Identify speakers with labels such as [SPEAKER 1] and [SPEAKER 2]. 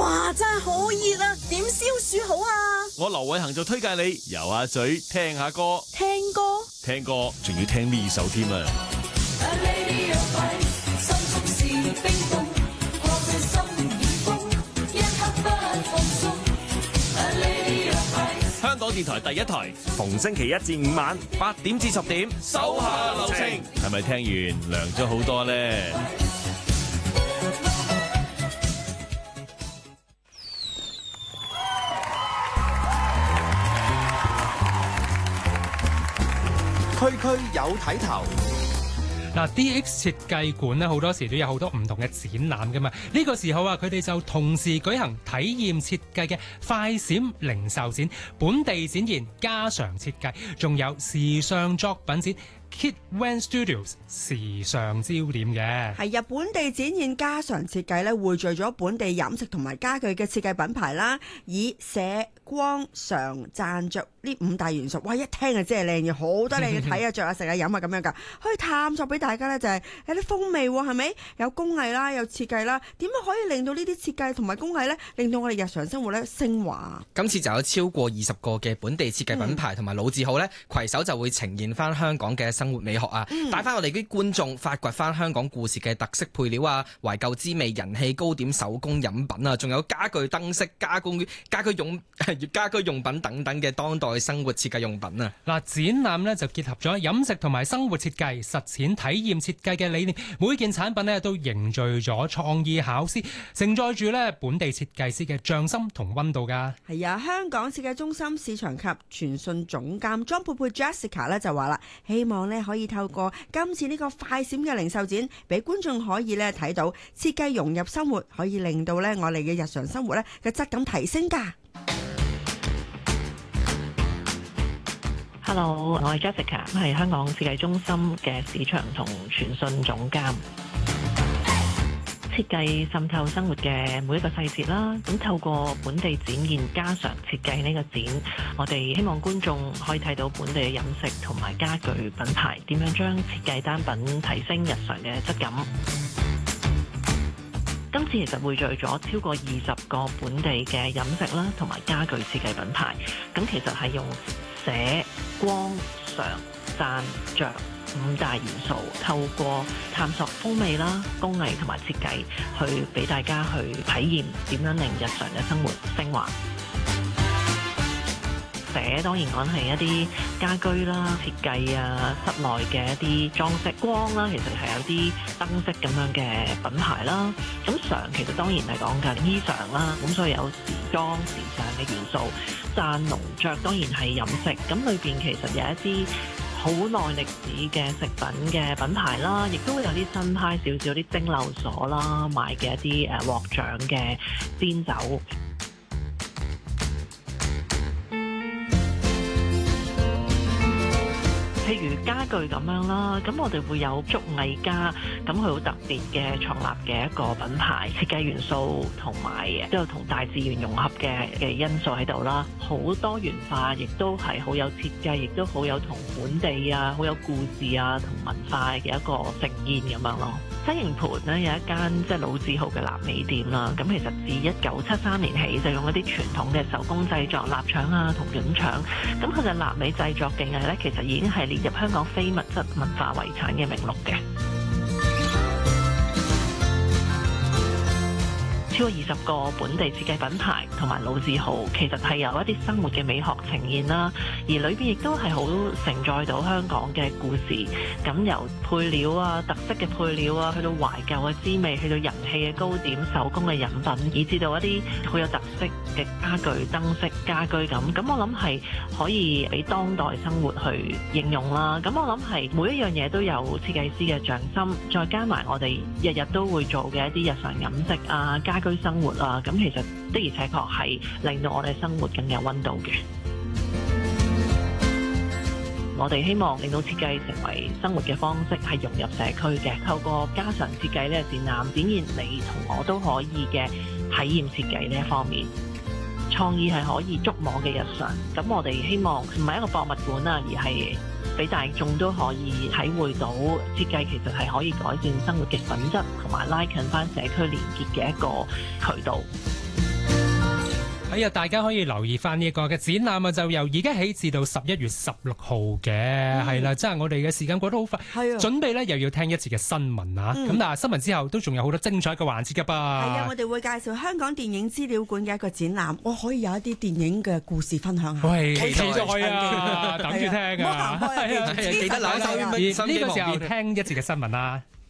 [SPEAKER 1] 哇，真係好熱啊！點消暑好啊？
[SPEAKER 2] 我劉偉恒就推介你游下水，聽下歌。
[SPEAKER 1] 聽歌，
[SPEAKER 2] 仲要聽呢首添啊！香港電台第一台，
[SPEAKER 3] 逢星期一至五晚
[SPEAKER 2] 8點至10點，手下留情。係咪聽完涼咗好多呢？
[SPEAKER 4] 區區有睇頭。
[SPEAKER 5] 嗱，DX 設計館咧好多時都有好多唔同嘅展覽噶嘛。呢個時候啊，佢哋就同時舉行體驗設計嘅快閃零售展、本地展現家常設計，仲有時尚作品展。Kit Wen Studios 時尚焦點嘅
[SPEAKER 6] 係日本地展現家常設計咧，匯聚咗本地飲食同埋家具嘅設計品牌啦，以社光常讚着呢5大元素，哇！一聽就真係靚嘢，好多靚嘢睇啊、着啊、食啊、飲啊咁樣噶，可以探索俾大家咧，就係有啲風味係咪？有工藝啦，有設計啦，點樣可以令到呢啲設計同埋工藝咧，令到我哋日常生活咧升華？
[SPEAKER 7] 今次就有超過20個嘅本地設計品牌同埋老字號咧，攜手就會呈現翻香港嘅生活美學啊，帶翻我哋啲觀眾發掘翻香港故事嘅特色配料啊、懷舊滋味、人氣糕點、手工飲品啊，仲有家具燈飾、家居用品等等嘅當代生活設計用品啊。
[SPEAKER 5] 嗱，展覽呢就結合咗飲食同埋生活設計、實踐體驗設計嘅理念，每件產品呢都凝聚咗創意巧思，承載住呢本地設計師嘅匠心同溫度㗎。
[SPEAKER 6] 係啊，香港設計中心市場及傳訊總監莊佩佩 Jessica 呢就話啦，希望呢可以透過今次呢個快閃嘅零售展，俾觀眾可以呢睇到設計融入生活，可以令到呢我哋嘅日常生活呢嘅質感提升㗎。
[SPEAKER 8] Hello， 我係 Jessica， 係香港設計中心嘅市場同傳訊總監。設計滲透生活嘅每一個細節啦，咁透過本地展現家常設計呢個展，我哋希望觀眾可以睇到本地嘅飲食同埋家具品牌點樣將設計單品提升日常嘅質感。今次其實匯聚咗超過20個本地嘅飲食啦，同埋家具設計品牌，咁其實係用寫、光、常、讚、着5大元素，透過探索風味啦、工藝同埋設計，去俾大家去體驗點樣令日常嘅生活升華。寫當然講係一啲家居啦、設計啊、室內嘅一啲裝飾。光啦，其實係有啲燈飾咁樣嘅品牌啦。咁常其實當然係講緊衣裳啦，咁所以有時裝時尚嘅元素。讚濃着當然係飲食，咁裏邊其實有一啲好耐歷史嘅食品嘅品牌啦，亦都會有啲新派少少啲蒸餾所啦，賣嘅一啲獲獎嘅煎酒。譬如家具咁樣啦，咁我哋會有竹藝家，咁佢好特別嘅創立嘅一個品牌，設計元素同埋都有同大自然融合嘅因素喺度啦，好多元化，亦都係好有設計，亦都好有同本地啊，好有故事啊同文化嘅一個呈現咁樣咯。西營盤呢有一間即係老字號嘅臘味店啦，咁其實自1973年起就用一啲傳統嘅手工製作臘腸啊同潤腸，咁佢嘅臘味製作技藝呢，其實已經係列入香港非物質文化遺產嘅名錄嘅。超過20個本地設計品牌同埋老字號，其實係有一啲生活嘅美學呈現啦，而裏邊亦都係好承載到香港嘅故事。咁由配料啊、特色嘅配料啊，去到懷舊嘅滋味，去到人氣嘅糕點、手工嘅飲品，以至到一啲好有特色嘅家具、燈飾、家居咁。咁我諗係可以俾當代生活去應用啦。咁我諗係每一樣嘢都有設計師嘅匠心，再加埋我哋日日都會做嘅一啲日常飲食啊、家居生活啊，咁其實的而且確係令到我哋生活更有溫度嘅。我哋希望令到設計成為生活嘅方式，係融入社區嘅。透過家常設計呢個展覽，展現你同我都可以嘅體驗設計呢一方面，創意係可以觸摸嘅日常。咁我哋希望唔係一個博物館啊，而係俾大眾都可以體會到設計其實係可以改善生活嘅品質，同埋拉近翻社區連結嘅一個渠道。
[SPEAKER 5] 哎呀，大家可以留意翻呢個嘅展覽啊，就由而家起至到11月16號嘅，係啦，真係我哋嘅時間過得好快。
[SPEAKER 6] 係啊，
[SPEAKER 5] 準備咧又要聽一節嘅新聞啊，咁但係新聞之後都仲有好多精彩嘅環節㗎噃。係
[SPEAKER 6] 啊，我哋會介紹香港電影資料館嘅一個展覽，我可以有一啲電影嘅故事分享下。
[SPEAKER 5] 喂，期待啊，等住聽啊，
[SPEAKER 6] 唔好行開啊，
[SPEAKER 7] 記得留手。
[SPEAKER 5] 呢個時候聽一節嘅新聞啦。